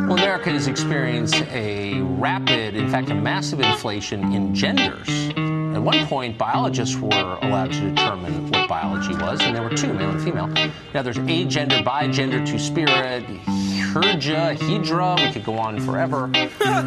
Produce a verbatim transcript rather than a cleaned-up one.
Well, America has experienced a rapid, in fact, a massive inflation in genders. At one point, biologists were allowed to determine what biology was, and there were two, male and female. Now there's agender, bigender, two-spirit, herja, hedra, we could go on forever.